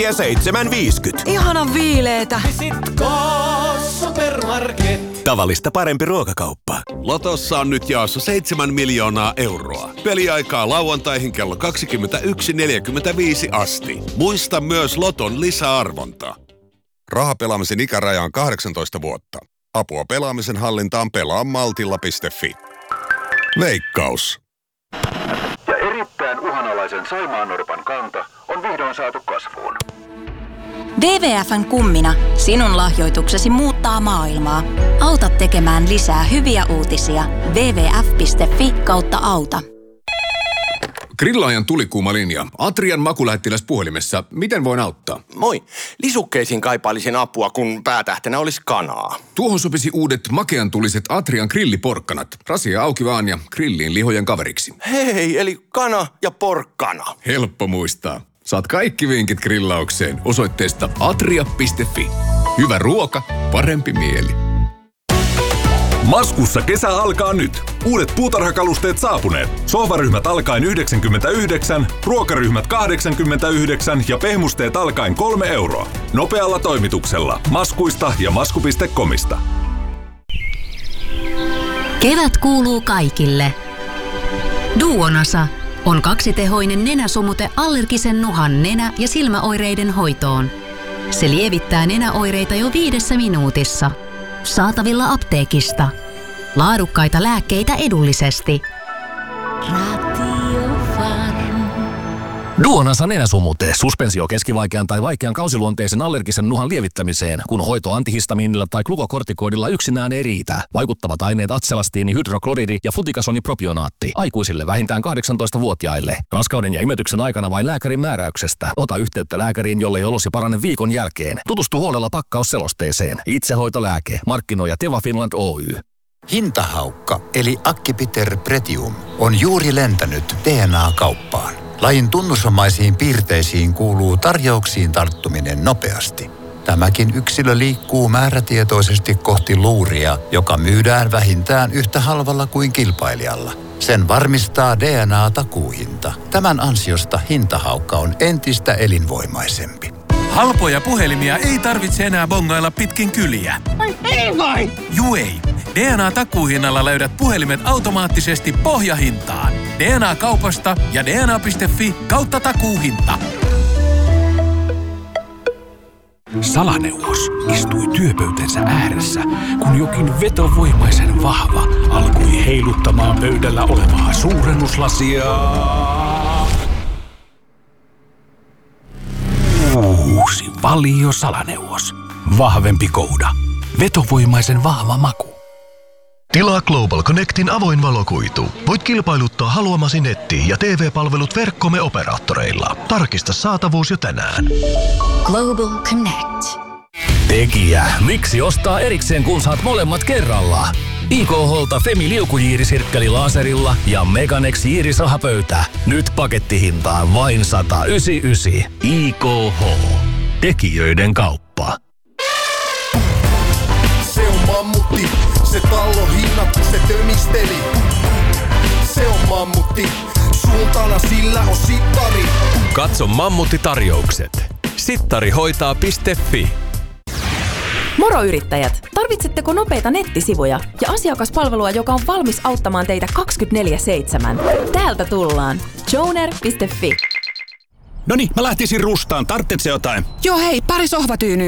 ja 7,50. Ihana viileetä. Supermarket. Tavallista parempi ruokakauppa. Lotossa on nyt jaossa 7 miljoonaa euroa. Peliaikaa lauantaihin kello 21.45 asti. Muista myös Loton lisäarvonta. Rahapelaamisen ikäraja on 18 vuotta. Apua pelaamisen hallintaan pelaa maltilla.fi. Veikkaus. Ja erittäin uhanalaisen saimaannorpan kanta on vihdoin saatu kasvuun. WWF:n kummina sinun lahjoituksesi muuttaa maailmaa. Auta tekemään lisää hyviä uutisia. wwf.fi/auta. Grillaajan tulikuuma linja. Atrian makulähettiläs puhelimessa. Miten voin auttaa? Moi. Lisukkeisiin kaipailisin apua, kun päätähtenä olisi kanaa. Tuohon sopisi uudet makeantuliset Atrian grilliporkkanat. Rasia auki vaan ja grilliin lihojen kaveriksi. Hei, eli kana ja porkkana. Helppo muistaa. Saat kaikki vinkit grillaukseen osoitteesta atria.fi. Hyvä ruoka, parempi mieli. Maskussa kesä alkaa nyt. Uudet puutarhakalusteet saapuneet. Sohvaryhmät alkaen 99, ruokaryhmät 89 ja pehmusteet alkaen 3 euroa. Nopealla toimituksella. Maskuista ja masku.comista. Kevät kuuluu kaikille. Duonasa on kaksitehoinen nenäsumute allergisen nuhan nenä- ja silmäoireiden hoitoon. Se lievittää nenäoireita jo 5 minuutissa. Saatavilla apteekista. Laadukkaita lääkkeitä edullisesti. Duonasa nenäsumute. Suspensio keskivaikean tai vaikean kausiluonteisen allergisen nuhan lievittämiseen, kun hoito antihistamiinilla tai glukokortikoidilla yksinään ei riitä. Vaikuttavat aineet atselastiini, hydrokloridi ja flutikasonipropionaatti. Aikuisille vähintään 18-vuotiaille. Raskauden ja imetyksen aikana vain lääkärin määräyksestä. Ota yhteyttä lääkäriin, jollei olosi parane viikon jälkeen. Tutustu huolella pakkausselosteeseen. Itsehoitolääke. Markkinoija Teva Finland Oy. Hintahaukka eli Acipiter pretium on juuri lentänyt DNA-kauppaan. Lajin tunnusomaisiin piirteisiin kuuluu tarjouksiin tarttuminen nopeasti. Tämäkin yksilö liikkuu määrätietoisesti kohti luuria, joka myydään vähintään yhtä halvalla kuin kilpailijalla. Sen varmistaa DNA-takuuhinta. Tämän ansiosta hintahaukka on entistä elinvoimaisempi. Halpoja puhelimia ei tarvitse enää bongailla pitkin kyliä. Ei vai! Juu ei. DNA-takuuhinnalla löydät puhelimet automaattisesti pohjahintaan. DNA-kaupasta ja dna.fi/takuuhinta. Salaneuvos istui työpöytänsä ääressä, kun jokin vetovoimaisen vahva alkoi heiluttamaan pöydällä olevaa suurennuslasia. Uusi Valio Salaneuvos. Vahvempi kouda. Vetovoimaisen vahva maku. Tilaa Global Connectin avoin valokuitu. Voit kilpailuttaa haluamasi netti- ja TV-palvelut verkkomme-operaattoreilla. Tarkista saatavuus jo tänään. Global Connect. Tekijä. Miksi ostaa erikseen, kun saat molemmat kerralla? IKH:lta Femi liukujiirisirkkeli laserilla ja Meganex jiirisrahapöytä. Nyt pakettihintaan vain 199. IKH. Tekijöiden kauppa. Se on mammutti, se tallo hinnat, se tömisteli. Se on mammutti, suuntana sillä on sittari. Katso Mammutti-tarjoukset. Sittarihoitaa.fi. Moro yrittäjät! Tarvitsetteko nopeita nettisivuja ja asiakaspalvelua, joka on valmis auttamaan teitä 24/7? Täältä tullaan. Joner.fi. Noniin, mä lähtisin rustaan. Tarvitsetse jotain? Joo hei, pari sohvatyynyä.